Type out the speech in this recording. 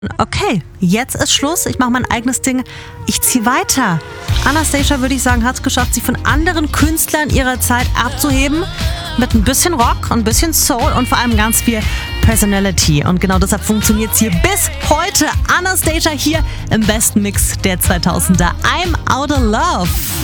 Okay, jetzt ist Schluss. Ich mache mein eigenes Ding. Ich ziehe weiter. Anastacia, würde ich sagen, hat es geschafft, sich von anderen Künstlern ihrer Zeit abzuheben. Mit ein bisschen Rock, ein bisschen Soul und vor allem ganz viel Personality. Und genau deshalb funktioniert es hier bis heute. Anastacia hier im besten Mix der 2000er. I'm Out of Love.